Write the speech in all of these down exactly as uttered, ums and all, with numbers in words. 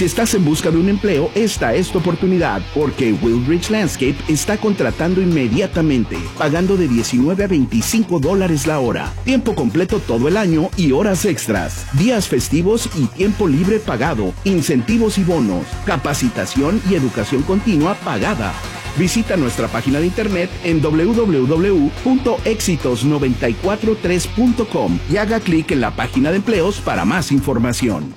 Si estás en busca de un empleo, esta es tu oportunidad, porque Wheelbridge Landscape está contratando inmediatamente, pagando de diecinueve a veinticinco dólares la hora, tiempo completo todo el año y horas extras, días festivos y tiempo libre pagado, incentivos y bonos, capacitación y educación continua pagada. Visita nuestra página de internet en doble u doble u doble u punto éxitos nueve cuatro tres punto com y haga clic en la página de empleos para más información.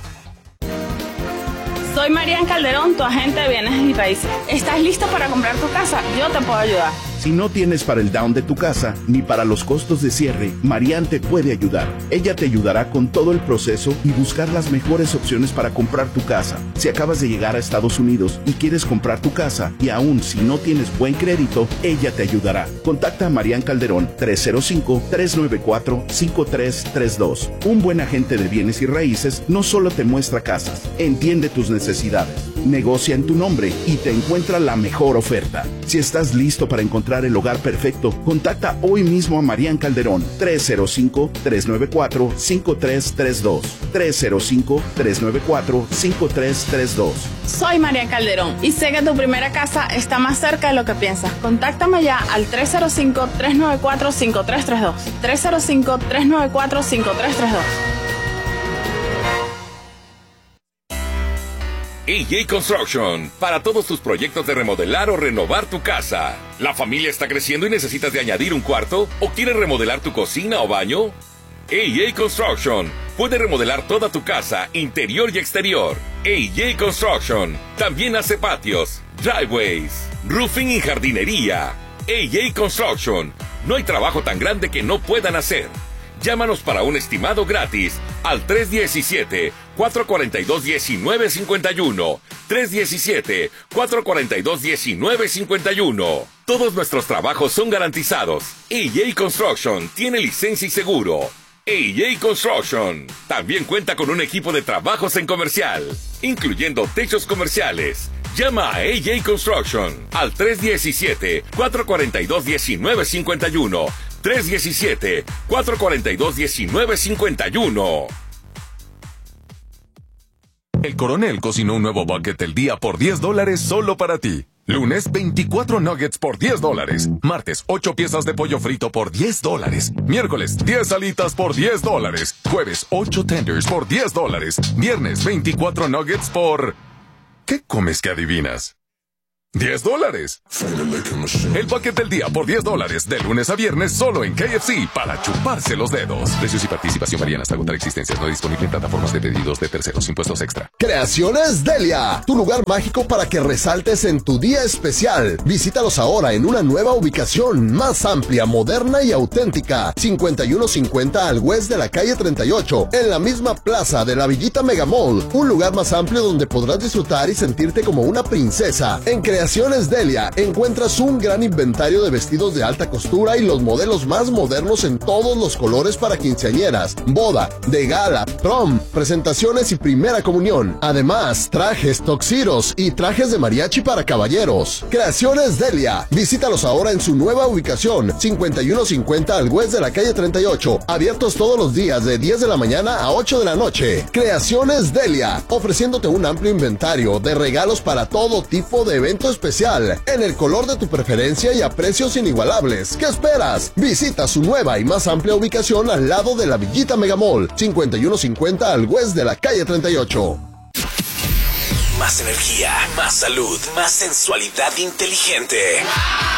Soy Marian Calderón, tu agente de bienes y raíces. ¿Estás listo para comprar tu casa? Yo te puedo ayudar. Si no tienes para el down de tu casa, ni para los costos de cierre, Marian te puede ayudar. Ella te ayudará con todo el proceso y buscar las mejores opciones para comprar tu casa. Si acabas de llegar a Estados Unidos y quieres comprar tu casa, y aún si no tienes buen crédito, ella te ayudará. Contacta a Marian Calderón, tres cero cinco, tres nueve cuatro, cinco tres tres dos. Un buen agente de bienes y raíces no solo te muestra casas, entiende tus necesidades, negocia en tu nombre y te encuentra la mejor oferta. Si estás listo para encontrar el hogar perfecto, contacta hoy mismo a Marian Calderón, tres cero cinco, tres nueve cuatro, cinco tres tres dos, tres cero cinco, tres nueve cuatro, cinco tres tres dos. Soy Marian Calderón y sé que tu primera casa está más cerca de lo que piensas. Contáctame ya al tres cero cinco, tres nueve cuatro, cinco tres tres dos, tres cero cinco, tres nueve cuatro, cinco tres tres dos. A J Construction, para todos tus proyectos de remodelar o renovar tu casa. ¿La familia está creciendo y necesitas de añadir un cuarto? ¿O quieres remodelar tu cocina o baño? A J Construction puede remodelar toda tu casa, interior y exterior. A J Construction también hace patios, driveways, roofing y jardinería. A J Construction, no hay trabajo tan grande que no puedan hacer. Llámanos para un estimado gratis al tres uno siete, cuatro cuatro dos, uno nueve cinco uno, tres uno siete, cuatro cuatro dos, uno nueve cinco uno. Todos nuestros trabajos son garantizados. A J Construction tiene licencia y seguro. A J Construction también cuenta con un equipo de trabajos en comercial, incluyendo techos comerciales. Llama a A J Construction al tres uno siete, cuatro cuatro dos, uno nueve cinco uno, tres uno siete, cuatro cuatro dos, uno nueve cinco uno. El Coronel cocinó un nuevo bucket del día por diez dólares solo para ti. Lunes, veinticuatro nuggets por diez dólares. Martes, ocho piezas de pollo frito por diez dólares. Miércoles, diez alitas por diez dólares. Jueves, ocho tenders por diez dólares. Viernes, veinticuatro nuggets por... ¿Qué comes que adivinas? diez dólares. El bucket del día por diez dólares, de lunes a viernes, solo en K F C, para chuparse los dedos. Precios y participación varían hasta agotar existencias. No disponible en plataformas de pedidos de terceros. Impuestos extra. Creaciones Delia, tu lugar mágico para que resaltes en tu día especial. Visítalos ahora en una nueva ubicación, más amplia, moderna y auténtica. cincuenta y uno cincuenta al West de la calle treinta y ocho, en la misma plaza de la Villita Mega Mall. Un lugar más amplio donde podrás disfrutar y sentirte como una princesa. En Creaciones Creaciones Delia encuentras un gran inventario de vestidos de alta costura y los modelos más modernos en todos los colores para quinceañeras, boda, de gala, prom, presentaciones y primera comunión. Además, trajes, tuxedos y trajes de mariachi para caballeros. Creaciones Delia. Visítalos ahora en su nueva ubicación, cincuenta y uno cincuenta al West de la calle treinta y ocho. Abiertos todos los días de diez de la mañana a ocho de la noche. Creaciones Delia, ofreciéndote un amplio inventario de regalos para todo tipo de eventos especial, en el color de tu preferencia y a precios inigualables. ¿Qué esperas? Visita su nueva y más amplia ubicación al lado de la Villita Mega Mall, cincuenta y uno cincuenta al West de la calle treinta y ocho. Más energía, más salud, más sensualidad inteligente.